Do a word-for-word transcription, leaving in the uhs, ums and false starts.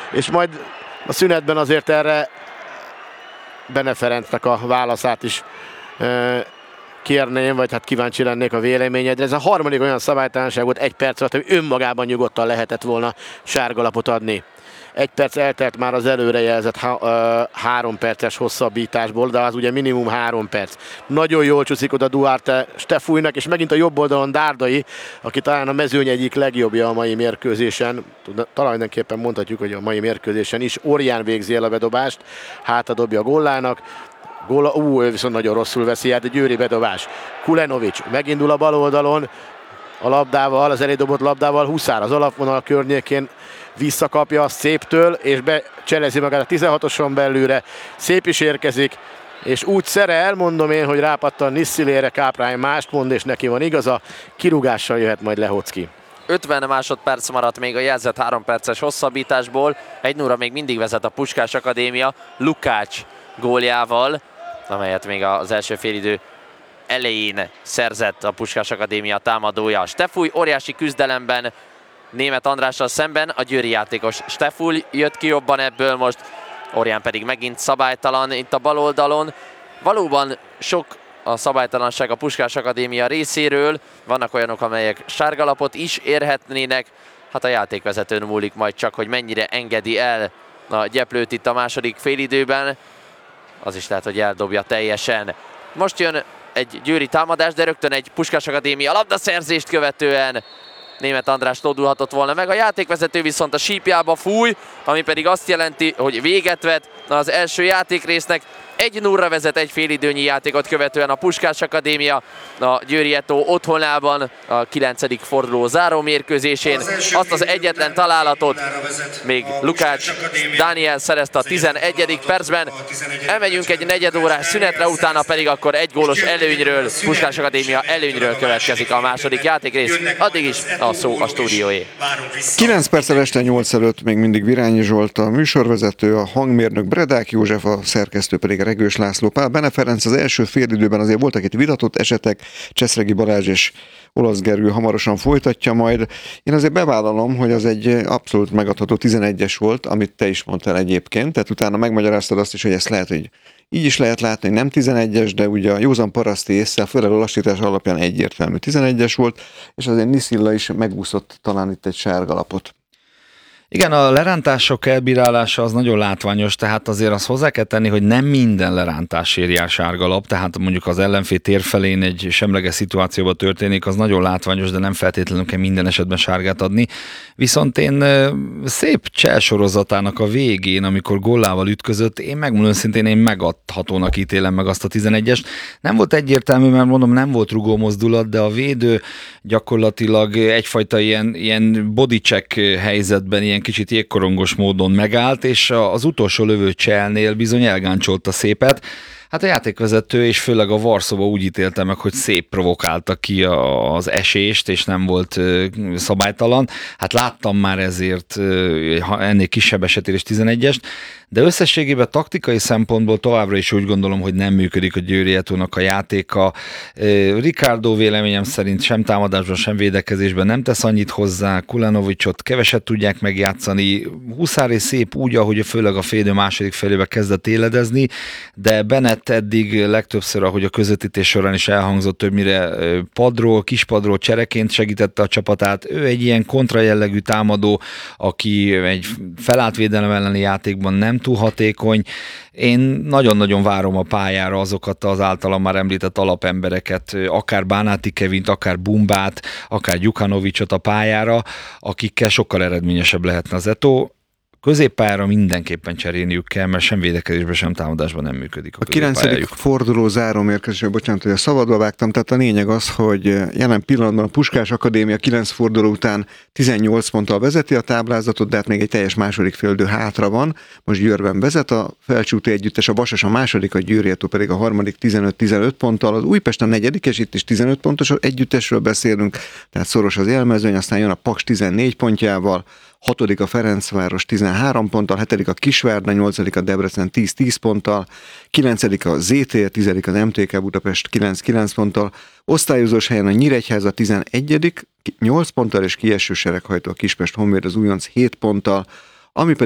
és majd a szünetben azért erre Bene Ferencnek a válaszát is e, kérném, vagy hát kíváncsi lennék a véleményedre. Ez a harmadik olyan szabálytalanság volt egy perc alatt, hogy önmagában nyugodtan lehetett volna sárgalapot adni. Egy perc eltelt már az előrejelzett há- uh, három perces hosszabbításból, de az ugye minimum három perc. Nagyon jól csúszik oda Duarte Stefújnak, és megint a jobb oldalon Dárdai, aki talán a mezőny egyik legjobbja a mai mérkőzésen. Talán mindenképpen mondhatjuk, hogy a mai mérkőzésen is. Orján végzi el a bedobást, hátadobja a Gollának. Góla, ú, ő viszont nagyon rosszul veszi át, egy Győri bedobás. Kulenovics megindul a bal oldalon a labdával, az elődobott labdával, Huszár az alapvonal környékén visszakapja a Széptől, és becselezi magát a tizenhatoson belülre. Szép is érkezik, és úgy szerel, mondom én, hogy rápattan Nisszilére, Káprány mást mond, és neki van igaza, kirúgással jöhet majd Lehocki. ötven másodperc maradt még a jelzett három perces hosszabbításból, egy nulla még mindig vezet a Puskás Akadémia Lukács góljával, amelyet még az első félidő elején szerzett a Puskás Akadémia támadója. Stefúj óriási küzdelemben Németh Andrással szemben, a győri játékos Stefúj jött ki jobban ebből most, Orján pedig megint szabálytalan itt a bal oldalon. Valóban sok a szabálytalanság a Puskás Akadémia részéről, vannak olyanok, amelyek sárgalapot is érhetnének, hát a játékvezetőn múlik majd csak, hogy mennyire engedi el a gyeplőt itt a második félidőben, az is lehet, hogy eldobja teljesen. Most jön egy győri támadás, de rögtön egy Puskás Akadémia labdaszerzést követően Németh András lódulhatott volna meg, a játékvezető viszont a sípjába fúj, ami pedig azt jelenti, hogy véget vet az első játékrésznek. egy nulla vezet egy félidőnyi játékot követően a Puskás Akadémia a Győri Eto otthonában a kilencedik forduló záró mérkőzésén. Azt az egyetlen találatot még Lukács Dániel szerezte a tizenegyedik percben. Elmegyünk egy negyedórás szünetre, utána pedig akkor egy gólos előnyről, Puskás Akadémia előnyről következik a második játékrész. Addig is a szó a stúdióé. kilenc perccel este nyolc előtt még mindig Virányi Zsolt a műsorvezető, a hangmérnök Bredák József, a szerkesztő pedig Regős László Pál. Bene Ferenc az első félidőben azért voltak itt vitatott esetek, Cseszregi Balázs és Olasz Gergő hamarosan folytatja majd. Én azért bevállalom, hogy az egy abszolút megadható tizenegyes volt, amit te is mondtál egyébként, tehát utána megmagyaráztad azt is, hogy ezt lehet, hogy így is lehet látni, hogy nem tizenegyes, de ugye a józan paraszti ésszel, főleg a lassítás alapján egyértelmű tizenegyes volt, és azért Niszilla is megúszott talán itt egy sárgalapot. Igen, a lerántások elbírálása az nagyon látványos, tehát azért azt hozzá kell tenni, hogy nem minden lerántás éri el sárgalap, tehát mondjuk az ellenfél tér felén egy semleges szituációban történik, az nagyon látványos, de nem feltétlenül kell minden esetben sárgát adni. Viszont én szép Cseh sorozatának a végén, amikor gollával ütközött, én megmondom szintén, én megadhatónak ítélem meg azt a tizenegyest. Nem volt egyértelmű, mert mondom, nem volt rugó mozdulat, de a védő gyakorlatilag egyfajta ilyen, ilyen bodycheck helyzetben, ilyen kicsit jégkorongos módon megállt, és az utolsó lövő Cselnél bizony elgáncsolta szépet. Hát a játékvezető és főleg a Varsóba úgy ítélte meg, hogy szép provokálta ki az esést, és nem volt szabálytalan. Hát láttam már ezért ennél kisebb esetén is tizenegyest, de összességében taktikai szempontból továbbra is úgy gondolom, hogy nem működik a Győri Etónak a játéka. Ricardo véleményem szerint sem támadásban, sem védekezésben nem tesz annyit hozzá, Kulenovicsot keveset tudják megjátszani, Huszár szép úgy, ahogy főleg a félidő második felébe kezdett éledezni, de Bennett eddig legtöbbször, ahogy a közvetítés során is elhangzott, többnyire padról, kispadról csereként segítette a csapatát. Ő egy ilyen kontrajellegű támadó, aki egy felállt védelem elleni játékban nem túl hatékony. Én nagyon-nagyon várom a pályára azokat az általam már említett alapembereket, akár Bánáti Kevint, akár Bumbát, akár Gyukanovicsot a pályára, akikkel sokkal eredményesebb lehetne az Eto. Középpályára mindenképpen cserélniük kell, mert sem védekezésben, sem támadásban nem működik a, a kilencedik forduló záró mérkőzésben, bocsánat, hogy a szabadba vágtam, tehát a lényeg az, hogy jelen pillanatban a Puskás Akadémia kilenc forduló után tizennyolc ponttal vezeti a táblázatot, de hát még egy teljes második félidő hátra van. Most Győrben vezet a Felcsúti együttes, a Vasas a második, a Győri Eto pedig a harmadik tizenöt-tizenöt ponttal, az Újpest a negyedik, és itt is tizenöt pontos együttesről beszélünk, tehát szoros az élmezőny, aztán jön a Paks tizennégy pontjával, hatodik a Ferencváros tizenhárom ponttal, hetedik a Kisvárda, nyolcadik a Debrecen tíz-tíz ponttal, kilencedik a zé té er, tizedik az em té ká Budapest kilenc-kilenc ponttal, osztályozós helyen a Nyíregyháza tizenegyedik nyolc ponttal, és kieső sereghajtó a Kispest Honvéd az Újonc hét ponttal, ami